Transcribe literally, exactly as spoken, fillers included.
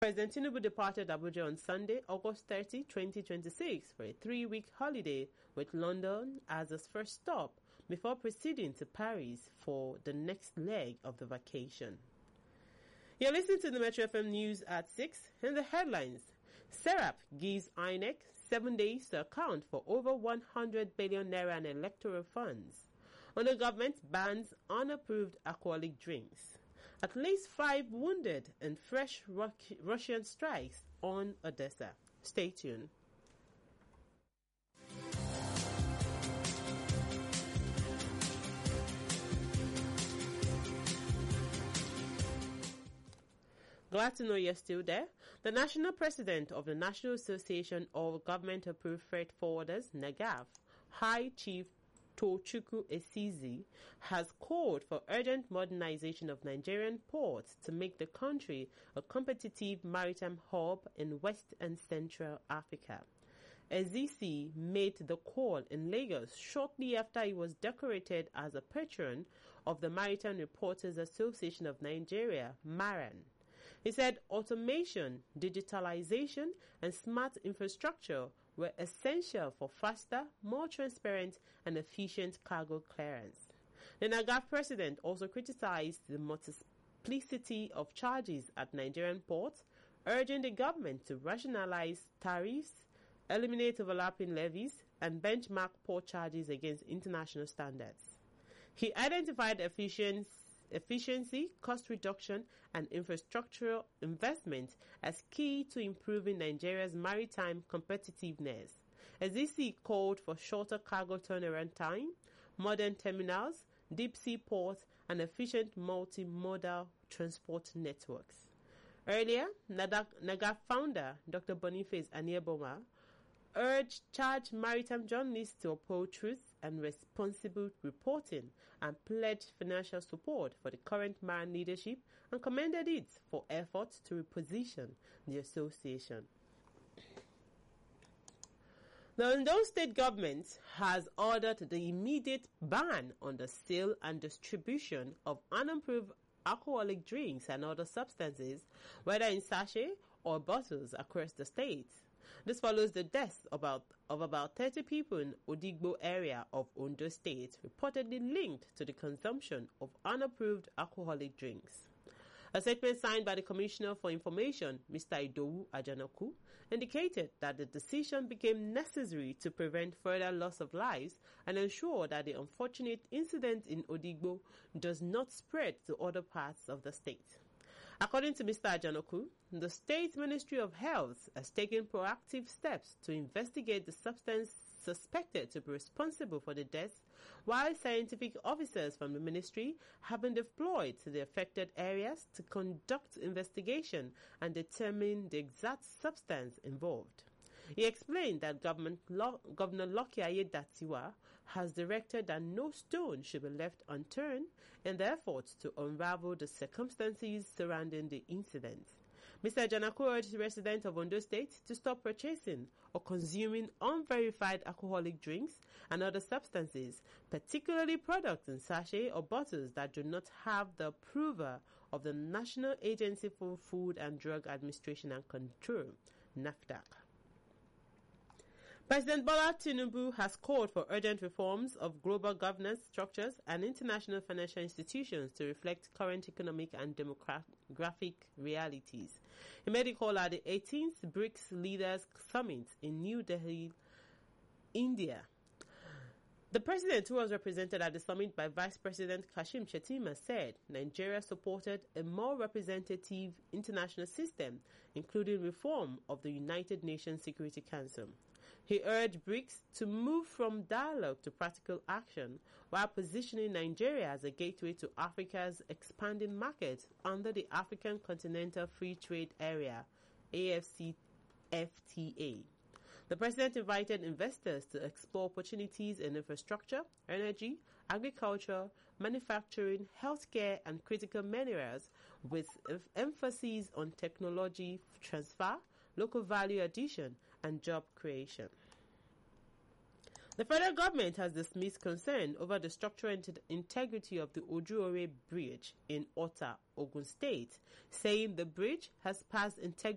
President Tinubu departed Abuja on Sunday, August thirtieth, twenty twenty-six for a three-week holiday with London as his first stop before proceeding to Paris for the next leg of the vacation. You're listening to the Metro F M News at six. In the headlines, Serap gives I N E C seven days to account for over one hundred billion naira in electoral funds. Under government bans unapproved alcoholic drinks. At least five wounded in fresh Russian strikes on Odessa. Stay tuned. Glad to know you're still there. The National President of the National Association of Government-Approved Freight Forwarders, NAGAF, High Chief Tochukwu Esizi, has called for urgent modernization of Nigerian ports to make the country a competitive maritime hub in West and Central Africa. Esizi made the call in Lagos shortly after he was decorated as a patron of the Maritime Reporters Association of Nigeria, MARAN. He said automation, digitalization, and smart infrastructure were essential for faster, more transparent, and efficient cargo clearance. The NAGAF president also criticized the multiplicity of charges at Nigerian ports, urging the government to rationalize tariffs, eliminate overlapping levies, and benchmark port charges against international standards. He identified efficiency Efficiency, cost reduction, and infrastructural investment as key to improving Nigeria's maritime competitiveness. As D C called for shorter cargo turnaround time, modern terminals, deep-sea ports, and efficient multimodal transport networks. Earlier, NAGAF founder Doctor Boniface Anieboma urged charged maritime journalists to uphold truth and responsible reporting and pledged financial support for the current MARAN leadership and commended it for efforts to reposition the association. The Ondo State government has ordered the immediate ban on the sale and distribution of unapproved alcoholic drinks and other substances, whether in sachet or bottles, across the state. This follows the deaths about, of about thirty people in Odigbo area of Ondo State, reportedly linked to the consumption of unapproved alcoholic drinks. A statement signed by the Commissioner for Information, Mister Idowu Ajanaku, indicated that the decision became necessary to prevent further loss of lives and ensure that the unfortunate incident in Odigbo does not spread to other parts of the state. According to Mister Ajanoku, the State Ministry of Health has taken proactive steps to investigate the substance suspected to be responsible for the deaths, while scientific officers from the ministry have been deployed to the affected areas to conduct investigation and determine the exact substance involved. He explained that government Lo- Governor Lucky Ayedatiwa has directed that no stone should be left unturned in the efforts to unravel the circumstances surrounding the incident. Mister Janaku urged residents of Ondo State to stop purchasing or consuming unverified alcoholic drinks and other substances, particularly products in sachet or bottles that do not have the approval of the National Agency for Food and Drug Administration and Control, NAFDAC. President Bola Tinubu has called for urgent reforms of global governance structures and international financial institutions to reflect current economic and demographic realities. He made a call at the eighteenth BRICS Leaders Summit in New Delhi, India. The president, who was represented at the summit by Vice President Kashim Shettima, said Nigeria supported a more representative international system, including reform of the United Nations Security Council. He urged BRICS to move from dialogue to practical action while positioning Nigeria as a gateway to Africa's expanding markets under the African Continental Free Trade Area, A F C F T A. The president invited investors to explore opportunities in infrastructure, energy, agriculture, manufacturing, healthcare, and critical minerals, with emphasis on technology transfer, local value addition, and job creation. The federal government has dismissed concern over the structural int- integrity of the Ojuore Bridge in Ota, Ogun State, saying the bridge has passed integrity